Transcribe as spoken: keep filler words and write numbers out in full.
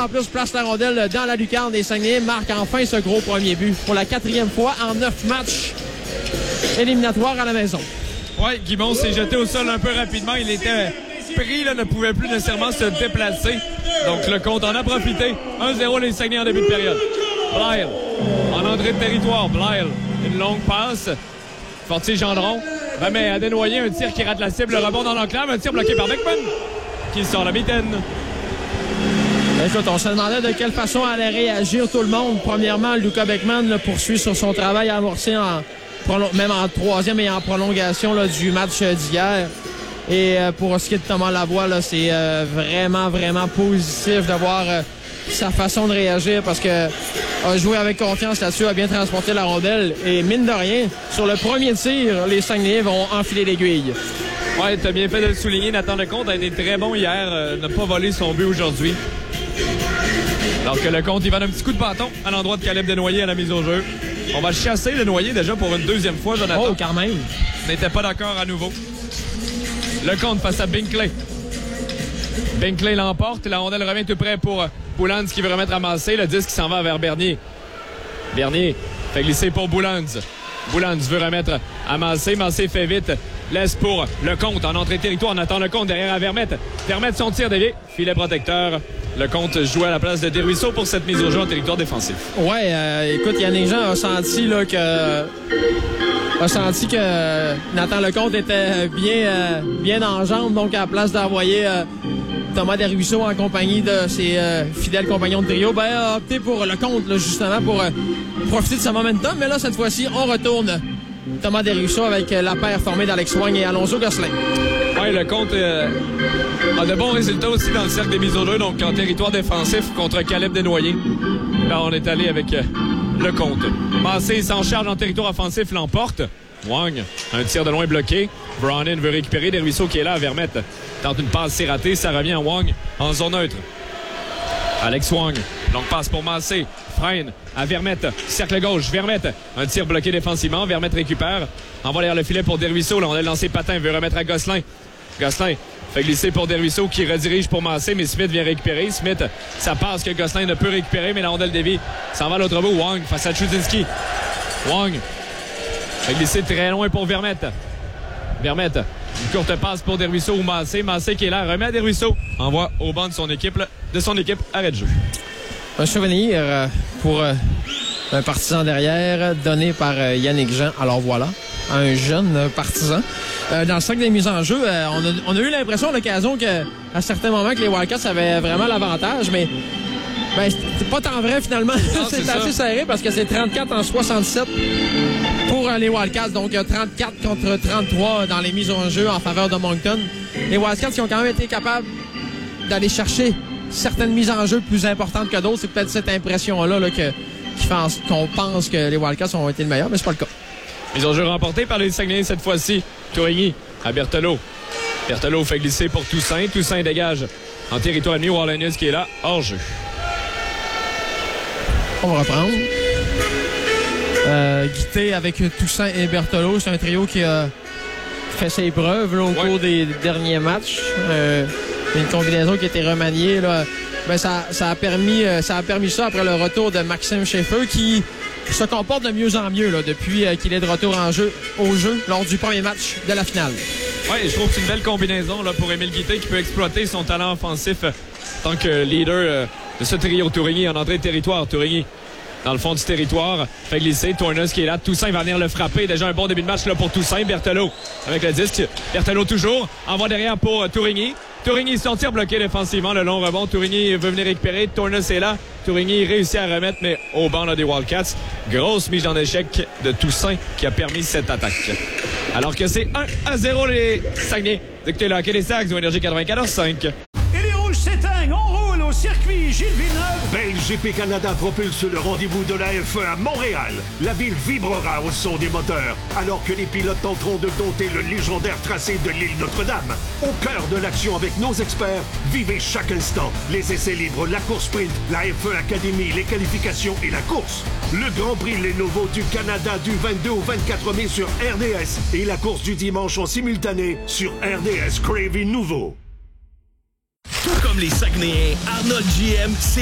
en plus place la rondelle dans la lucarne et Saguenay marque enfin ce gros premier but pour la quatrième fois en neuf matchs éliminatoires à la maison. Oui, Guimond s'est jeté au sol un peu rapidement. Il était pris, là, ne pouvait plus nécessairement se déplacer. Donc le compte en a profité. un zéro les Saguenay en début de période. Blyle, en entrée de territoire. Blyle, une longue passe. Fortier-Gendron remet à Desnoyers un tir qui rate la cible. Le rebond dans l'enclave. Un tir bloqué par Beckman qui sort la mitaine. Écoute, on se demandait de quelle façon allait réagir tout le monde. Premièrement, Luca Beckman là, poursuit sur son travail amorcé en, même en troisième et en prolongation là, du match d'hier. Et euh, pour ce qui est de Thomas Lavoie, là, c'est euh, vraiment, vraiment positif de voir euh, sa façon de réagir parce que a joué avec confiance là-dessus, a bien transporté la rondelle. Et mine de rien, sur le premier tir, les Saguenayens vont enfiler l'aiguille. Oui, t'as bien fait de le souligner. Nathan Lecomte a été très bon hier, euh, n'a pas volé son but aujourd'hui. Alors que Lecomte, il va un petit coup de bâton à l'endroit de Caleb Desnoyers à la mise au jeu. On va chasser Desnoyers déjà pour une deuxième fois, Jonathan. Oh, quand même. N'était pas d'accord à nouveau. Lecomte face à Binkley. Binkley l'emporte. La rondelle revient tout près pour Boulans qui veut remettre à Massé. Le disque s'en va vers Bernier. Bernier fait glisser pour Boulans. Boulans veut remettre à Massé. Massé fait vite. Laisse pour Lecomte en entrée de territoire. On attend Lecomte derrière à Vermette. Vermette son tir dévié. Filet protecteur. Lecomte joue à la place de Desruisseaux pour cette mise au jeu en territoire défensif. Ouais, euh, écoute, Yannick Jean a senti là, que a senti que Nathan Lecomte était bien, euh, bien en jambes, donc à la place d'envoyer euh, Thomas Desruisseaux en compagnie de ses euh, fidèles compagnons de trio, ben, a opté pour Lecomte, là, justement, pour euh, profiter de ce momentum. Mais là, cette fois-ci, on retourne Thomas Desruisseaux avec euh, la paire formée d'Alex Wang et Alonso Gosselin. Oui, Lecomte euh, a de bons résultats aussi dans le cercle des mises au jeu, donc en territoire défensif contre Caleb Desnoyers. Là, on est allé avec euh, Lecomte. Massé s'en charge en territoire offensif, l'emporte. Wang, un tir de loin bloqué. Brownin veut récupérer. Desruisseaux qui est là à Vermette. Tente une passe, c'est raté. Ça revient à Wang en zone neutre. Alex Wang, longue passe pour Massé. Freine à Vermette. Cercle gauche, Vermette. Un tir bloqué défensivement. Vermette récupère. Envoie derrière le filet pour Desruisseaux. Là, on a lancé Patin. Veut remettre à Gosselin. Gosselin fait glisser pour Desruisseaux qui redirige pour Massé, mais Smith vient récupérer. Smith, ça passe que Gosselin ne peut récupérer, mais la rondelle dévie. Ça va à l'autre bout. Wang face à Chudzinski. Wang fait glisser très loin pour Vermette. Vermette, une courte passe pour Desruisseaux ou Massé. Massé qui est là, remet à Desruisseaux. Envoie au banc de son équipe, là, de son équipe, arrêt de jeu. Un souvenir euh, pour euh, un partisan derrière, donné par euh, Yannick Jean. Alors voilà, un jeune euh, partisan. Euh, dans le sac des mises en jeu, euh, on, a, on a eu l'impression à l'occasion qu'à certains moments que les Wildcats avaient vraiment l'avantage, mais ben, c'est pas tant vrai finalement. C'est assez serré parce que c'est trente-quatre en soixante-sept pour euh, les Wildcats. Donc euh, trente-quatre contre trente-trois dans les mises en jeu en faveur de Moncton. Les Wildcats qui ont quand même été capables d'aller chercher certaines mises en jeu plus importantes que d'autres. C'est peut-être cette impression-là là, que, qui fait en, qu'on pense que les Wildcats ont été le meilleur, mais c'est pas le cas. Mise en jeu remportée par les Saguenayens cette fois-ci. Tourigny à Berthelot. Berthelot fait glisser pour Toussaint. Toussaint dégage en territoire ennemi. Wallenius qui est là, hors jeu. On va reprendre. Euh, Guité avec Toussaint et Berthelot. C'est un trio qui a fait ses preuves là, au ouais. cours des derniers matchs. Euh, une combinaison qui a été remaniée. Là. Ben, ça, ça, a permis, ça a permis ça après le retour de Maxime Schaeffer qui se comporte de mieux en mieux là, depuis euh, qu'il est de retour en jeu, au jeu lors du premier match de la finale. Oui, je trouve que c'est une belle combinaison là, pour Émile Guité qui peut exploiter son talent offensif euh, en tant que leader euh, de ce trio. Tourigny en entrée de territoire. Tourigny dans le fond du territoire. Fait glisser. Tourneuse qui est là. Toussaint va venir le frapper. Déjà un bon début de match là, pour Toussaint. Berthelot avec le disque. Berthelot toujours. Envoie derrière pour euh, Tourigny. Tourigny son tir bloqué défensivement. Le long rebond. Tourigny veut venir récupérer. Tourneuse est là. Tourigny réussit à remettre, mais au banc là, des Wildcats. Grosse mise en échec de Toussaint qui a permis cette attaque. Alors que c'est un à zéro les Saguenay. Écoutez le hockey des Sags ou Énergie quatre-vingt-quatorze cinq. Et les rouges s'éteignent. On roule au circuit Gilles Villeneuve. Belle G P Canada propulse le rendez-vous de la F un à Montréal. La ville vibrera au son des moteurs, alors que les pilotes tenteront de dompter le légendaire tracé de l'île Notre-Dame. Au cœur de l'action avec nos experts, vivez chaque instant. Les essais libres, la course sprint, la F un Academy, les qualifications et la course. Le Grand Prix Lenovo du Canada du vingt-deux au vingt-quatre mai sur R D S et la course du dimanche en simultané sur R D S Crave Nouveau. Tout comme les Saguenayens, Arnold G M, c'est